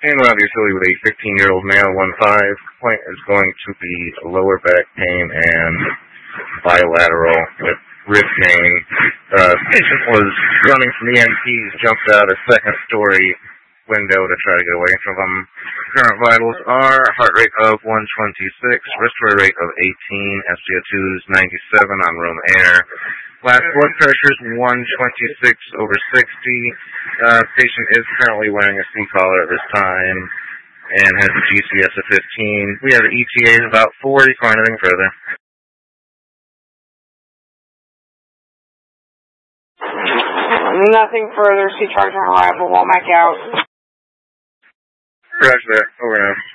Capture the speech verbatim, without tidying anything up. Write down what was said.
And obviously with a fifteen-year-old male, one five, complaint is going to be lower back pain and bilateral with rib pain. Uh, patient was running from E M Ts, jumped out a second-story window to try to get away from them. Current vitals are heart rate of one twenty-six, respiratory rate of eighteen, S p O two is ninety-seven on room air. Last blood pressure is one twenty-six over sixty. Uh, patient is currently wearing a C-collar at this time and has a G C S of fifteen. We have an E T A of about forty for anything further. Nothing further. C-charge on arrival. Won't make out. Roger that. Over now.